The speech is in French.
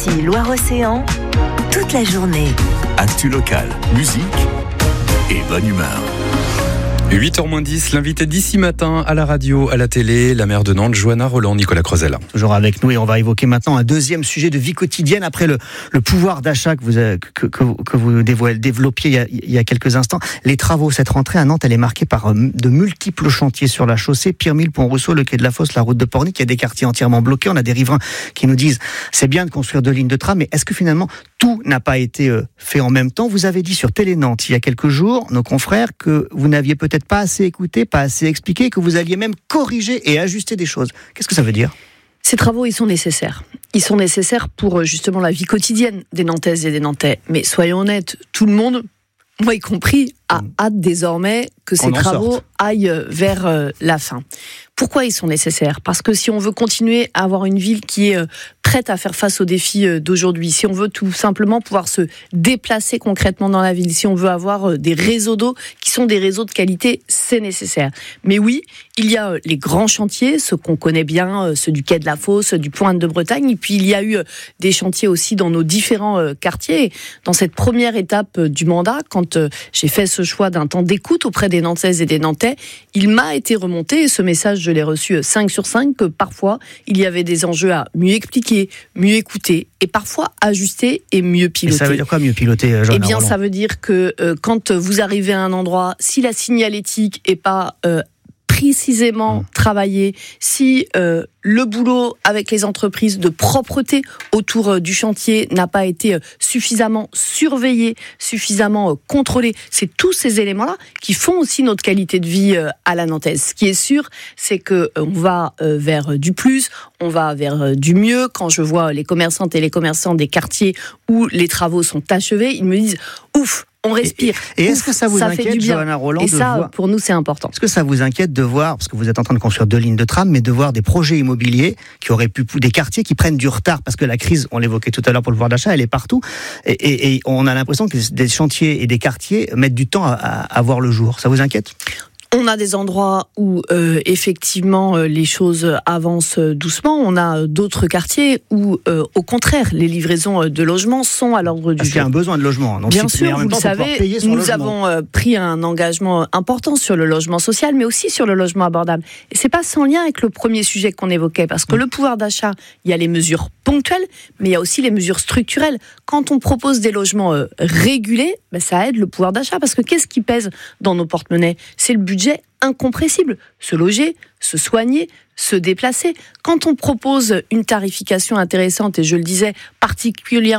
Ici Loire-Océan, toute la journée. Actu locale, musique et bonne humeur. 8h-10, l'invité d'ici matin à la radio, à la télé, la maire de Nantes, Johanna Rolland, Nicolas Creusel. Toujours avec nous et on va évoquer maintenant un deuxième sujet de vie quotidienne après le pouvoir d'achat que vous développiez il y a quelques instants. Les travaux, cette rentrée à Nantes, elle est marquée par de multiples chantiers sur la chaussée, Pirmil, Pont-Rousseau, le quai de la Fosse, la route de Pornic. Il y a des quartiers entièrement bloqués. On a des riverains qui nous disent c'est bien de construire 2 lignes de tram, mais est-ce que finalement tout n'a pas été fait en même temps? Vous avez dit sur Télé Nantes il y a quelques jours, nos confrères, que vous n'aviez peut-être pas assez écouté, pas assez expliqué, que vous alliez même corriger et ajuster des choses. Qu'est-ce que ça veut dire ? Ces travaux, ils sont nécessaires. Ils sont nécessaires pour justement la vie quotidienne des Nantaises et des Nantais. Mais soyons honnêtes, tout le monde, moi y compris, a hâte désormais que ces travaux aillent vers la fin. Pourquoi ils sont nécessaires ? Parce que si on veut continuer à avoir une ville qui est prête à faire face aux défis d'aujourd'hui, si on veut tout simplement pouvoir se déplacer concrètement dans la ville, si on veut avoir des réseaux d'eau qui sont des réseaux de qualité, c'est nécessaire. Mais oui, il y a les grands chantiers, ceux qu'on connaît bien, ceux du quai de la Fosse, du Pointe de Bretagne, et puis il y a eu des chantiers aussi dans nos différents quartiers. Dans cette première étape du mandat, quand j'ai fait ce choix d'un temps d'écoute auprès des Nantaises et des Nantais, il m'a été remonté, et ce message je l'ai reçu 5 sur 5, que parfois il y avait des enjeux à mieux expliquer, mieux écouter et parfois ajuster et mieux piloter. Et ça veut dire quoi mieux piloter, Johanna Eh bien, Rolland ? ça veut dire que quand vous arrivez à un endroit, si la signalétique est pas précisément travaillé, si le boulot avec les entreprises de propreté autour du chantier n'a pas été suffisamment surveillé, suffisamment contrôlé, c'est tous ces éléments-là qui font aussi notre qualité de vie à la Nantaise. Ce qui est sûr, c'est que on va vers du plus, on va vers du mieux. Quand je vois les commerçantes et les commerçants des quartiers où les travaux sont achevés, ils me disent ouf, on respire. Et est-ce que ça vous inquiète, Johanna Rolland, et ça, pour nous, c'est important. Est-ce que ça vous inquiète de voir, parce que vous êtes en train de construire 2 lignes de tram, mais de voir des projets immobiliers qui auraient pu, des quartiers qui prennent du retard, parce que la crise, on l'évoquait tout à l'heure pour le pouvoir d'achat, elle est partout, et on a l'impression que des chantiers et des quartiers mettent du temps à voir le jour. Ça vous inquiète ? On a des endroits où effectivement les choses avancent doucement. On a d'autres quartiers où au contraire les livraisons de logements sont à l'ordre du jour. Parce qu'il y a un besoin de logement. Donc bien sûr, vous le savez, nous avons pris un engagement important sur le logement social, mais aussi sur le logement abordable. Et c'est pas sans lien avec le premier sujet qu'on évoquait, parce que le pouvoir d'achat, il y a les mesures ponctuelles, mais il y a aussi les mesures structurelles. Quand on propose des logements régulés, ça aide le pouvoir d'achat, parce que qu'est-ce qui pèse dans nos porte-monnaies ? C'est le budget incompressible. Se loger, se soigner, se déplacer. Quand on propose une tarification intéressante, et je le disais particulièrement